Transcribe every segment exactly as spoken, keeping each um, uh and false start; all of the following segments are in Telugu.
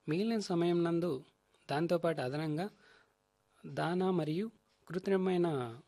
మిగిలిన సమయం నందు దాంతోపాటు అదనంగా దానా మరియు కృత్రిమమైన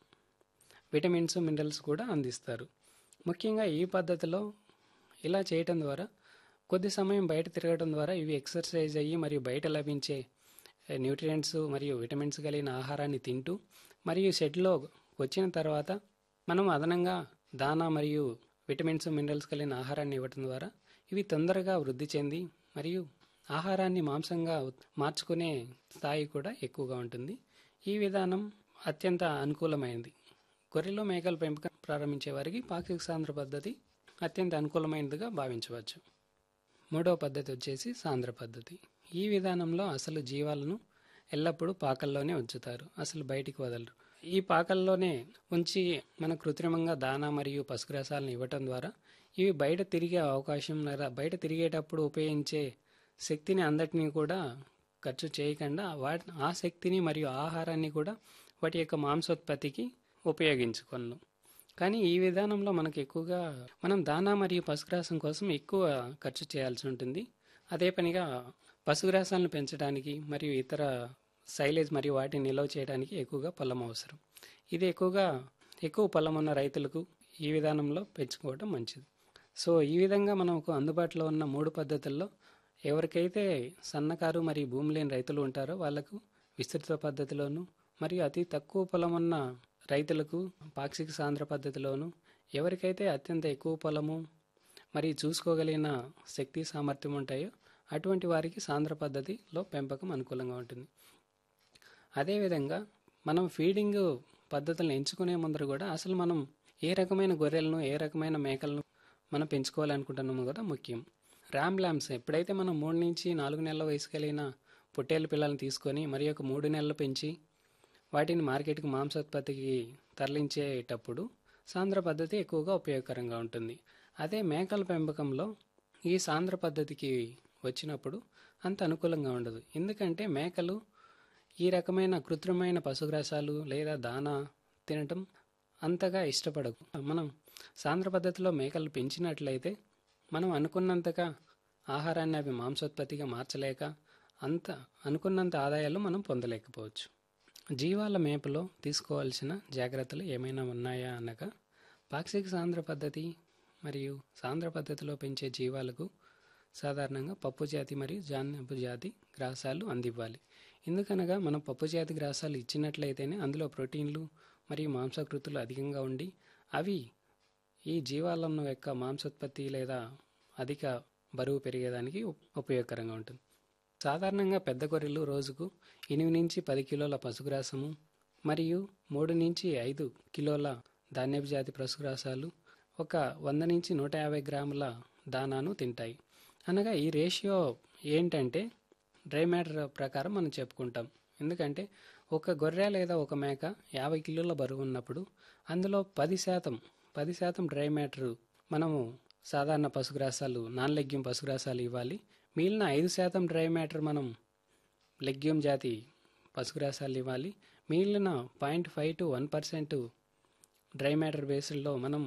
విటమిన్స్ మినరల్స్ కూడా అందిస్తారు. ముఖ్యంగా ఈ పద్ధతిలో ఇలా చేయటం ద్వారా కొద్ది సమయం బయట తిరగడం ద్వారా ఇవి ఎక్సర్సైజ్ అయ్యి మరియు బయట లభించే న్యూట్రియంట్స్ మరియు విటమిన్స్ కలిగిన ఆహారాన్ని తింటూ మరియు షెడ్లో వచ్చిన తర్వాత మనం అదనంగా దానా మరియు విటమిన్స్ మినరల్స్ కలిగిన ఆహారాన్ని ఇవ్వటం ద్వారా ఇవి తొందరగా వృద్ధి చెంది మరియు ఆహారాన్ని మాంసంగా మార్చుకునే స్థాయి కూడా ఎక్కువగా ఉంటుంది. ఈ విధానం అత్యంత అనుకూలమైనది. గొర్రెలు మేకల పెంపకం ప్రారంభించే వారికి పాక్షిక సాంద్ర పద్ధతి అత్యంత అనుకూలమైనదిగా భావించవచ్చు. మూడవ పద్ధతి వచ్చేసి సాంద్ర పద్ధతి. ఈ విధానంలో అసలు జీవాలను ఎల్లప్పుడూ పాకల్లోనే ఉంచుతారు, అసలు బయటికి వదలరు. ఈ పాకల్లోనే ఉంచి మన కృత్రిమంగా దానా మరియు పశుగ్రాసాలను ఇవ్వటం ద్వారా ఇవి బయట తిరిగే అవకాశం లేదా బయట తిరిగేటప్పుడు ఉపయోగించే శక్తిని అందటినీ కూడా ఖర్చు చేయకుండా వాటి ఆ శక్తిని మరియు ఆహారాన్ని కూడా వాటి యొక్క మాంసోత్పత్తికి ఉపయోగించుకోను. కానీ ఈ విధానంలో మనకు ఎక్కువగా మనం దానా మరియు పశుగ్రాసం కోసం ఎక్కువ ఖర్చు చేయాల్సి ఉంటుంది. అదే పనిగా పశుగ్రాసాలను పెంచడానికి మరియు ఇతర సైలేజ్ మరియు వాటిని నిల్వ చేయడానికి ఎక్కువగా పొలం అవసరం. ఇది ఎక్కువగా ఎక్కువ పొలం ఉన్న రైతులకు ఈ విధానంలో పెంచుకోవడం మంచిది. సో ఈ విధంగా మనకు అందుబాటులో ఉన్న మూడు పద్ధతుల్లో ఎవరికైతే సన్నకారు మరియు భూమి లేని రైతులు ఉంటారో వాళ్లకు విస్తృత పద్ధతిలోను మరియు అతి తక్కువ పొలం ఉన్న రైతులకు పాక్షిక సాంద్ర పద్ధతిలోను, ఎవరికైతే అత్యంత ఎక్కువ పొలము మరియు చూసుకోగలిగిన శక్తి సామర్థ్యం ఉంటాయో అటువంటి వారికి సాంద్ర పద్ధతిలో పెంపకం అనుకూలంగా ఉంటుంది. అదేవిధంగా మనం ఫీడింగ్ పద్ధతులను ఎంచుకునే ముందర కూడా అసలు మనం ఏ రకమైన గొర్రెలను ఏ రకమైన మేకలను మనం పెంచుకోవాలనుకుంటున్నామో కూడా ముఖ్యం. ర్యామ్ ల్యాంబ్స్ ఎప్పుడైతే మనం మూడు నుంచి నాలుగు నెలల వయసు కలిగిన పొట్టేలు పిల్లలను తీసుకొని మరి ఒక మూడు నెలలు పెంచి వాటిని మార్కెట్కి మాంసోత్పత్తికి తరలించేటప్పుడు సాంద్ర పద్ధతి ఎక్కువగా ఉపయోగకరంగా ఉంటుంది. అదే మేకల పెంపకంలో ఈ సాంద్ర పద్ధతికి వచ్చినప్పుడు అంత అనుకూలంగా ఉండదు. ఎందుకంటే మేకలు ఈ రకమైన కృత్రిమైన పశుగ్రాసాలు లేదా దానా తినటం అంతగా ఇష్టపడవు. మనం సాంద్ర పద్ధతిలో మేకలు పెంచినట్లయితే మనం అనుకున్నంతగా ఆహారాన్ని అవి మాంసోత్పత్తిగా మార్చలేక అంత అనుకున్నంత ఆదాయాలు మనం పొందలేకపోవచ్చు. జీవాల మేపలో తీసుకోవాల్సిన జాగ్రత్తలు ఏమైనా ఉన్నాయా అనగా, పాక్షిక సాంద్ర పద్ధతి మరియు సాంద్ర పద్ధతిలో పెంచే జీవాలకు సాధారణంగా పప్పు జాతి మరియు జానపు జాతి గ్రాసాలు అందివ్వాలి. ఎందుకనగా మనం పప్పు జాతి గ్రాసాలు ఇచ్చినట్లయితేనే అందులో ప్రోటీన్లు మరియు మాంసకృతులు అధికంగా ఉండి అవి ఈ జీవాలను యొక్క మాంసోత్పత్తి లేదా అధిక బరువు పెరిగేదానికి ఉపయోగకరంగా ఉంటుంది. సాధారణంగా పెద్ద గొర్రెలు రోజుకు ఎనిమిది నుంచి పది కిలోల పశుగ్రాసము మరియు మూడు నుంచి ఐదు కిలోల ధాన్యపు జాతి పశుగ్రాసాలు ఒక వంద నుంచి నూట యాభై గ్రాముల దానాను తింటాయి. అనగా ఈ రేషియో ఏంటంటే డ్రై మ్యాటర్ ప్రకారం మనం చెప్పుకుంటాం. ఎందుకంటే ఒక గొర్రె లేదా ఒక మేక యాభై కిలోల బరువు ఉన్నప్పుడు అందులో పది శాతం పది శాతం డ్రై మ్యాటర్ మనము సాధారణ పశుగ్రాసాలు నాన్ లెగ్యూమ్ పశుగ్రాసాలు ఇవ్వాలి. మిగిలిన ఐదు శాతం డ్రై మ్యాటర్ మనం లెగ్యూమ్ జాతి పశుగ్రాసాలు ఇవ్వాలి. మిగిలిన point five to one percent dry matter బేస్డ్లో మనం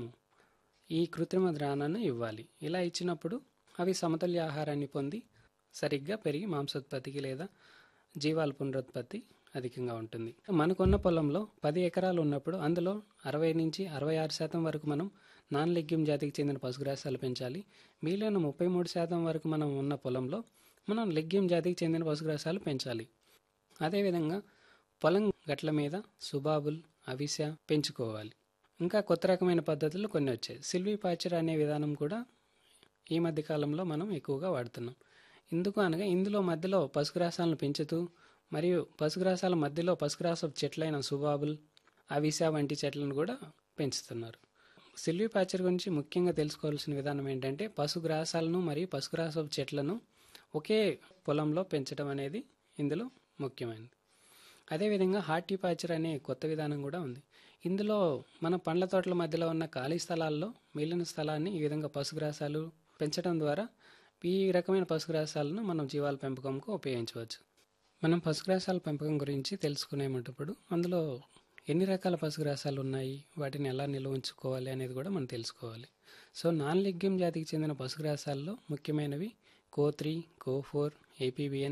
ఈ కృత్రిమ ద్రావణాన్ని ఇవ్వాలి. ఇలా ఇచ్చినప్పుడు అవి సమతుల్య ఆహారాన్ని పొంది సరిగ్గా పెరిగి మాంసోత్పత్తికి లేదా జీవాల పునరుత్పత్తి అధికంగా ఉంటుంది. మనకున్న పొలంలో పది ఎకరాలు ఉన్నప్పుడు అందులో అరవై నుంచి అరవై ఆరు శాతం వరకు మనం నాన్ లెగ్యూమ్ జాతికి చెందిన పశుగ్రాసాలు పెంచాలి. మిగిలిన ముప్పై మూడు శాతం వరకు మనం ఉన్న పొలంలో మనం లెగ్యూమ్ జాతికి చెందిన పశుగ్రాసాలు పెంచాలి. అదేవిధంగా పొలం గట్ల మీద సుబాబుల్ అవిస పెంచుకోవాలి. ఇంకా కొత్త రకమైన పద్ధతులు కొన్ని వచ్చాయి. సిల్వీ పాచర్ అనే విధానం కూడా ఈ మధ్య కాలంలో మనం ఎక్కువగా వాడుతున్నాం. ఎందుకు అనగా ఇందులో మధ్యలో పశుగ్రాసాలను పెంచుతూ మరియు పశుగ్రాసాల మధ్యలో పశుగ్రాసపు చెట్లైన సుబాబుల్ అవిస వంటి చెట్లను కూడా పెంచుతున్నారు. సిల్వీ పాచర్ గురించి ముఖ్యంగా తెలుసుకోవాల్సిన విధానం ఏంటంటే పశుగ్రాసాలను మరియు పశుగ్రాసపు చెట్లను ఒకే పొలంలో పెంచడం అనేది ఇందులో ముఖ్యమైనది. అదేవిధంగా హార్టిపాచర్ అనే కొత్త విధానం కూడా ఉంది. ఇందులో మన పండ్ల తోటల మధ్యలో ఉన్న ఖాళీ స్థలాల్లో మిగిలిన స్థలాన్ని ఈ విధంగా పశుగ్రాసాలు పెంచడం ద్వారా ఈ రకమైన పశుగ్రాసాలను మనం జీవాల పెంపకంకు ఉపయోగించవచ్చు. మనం పశుగ్రాసాల పెంపకం గురించి తెలుసుకునేటప్పుడు అందులో ఎన్ని రకాల పశుగ్రాసాలు ఉన్నాయి, వాటిని ఎలా నిల్వ ఉంచుకోవాలి అనేది కూడా మనం తెలుసుకోవాలి. సో నాన్ లెగ్యూమ్ జాతికి చెందిన పశుగ్రాసాల్లో ముఖ్యమైనవి కో త్రీ, కో ఫోర్, ఏపీబిఎన్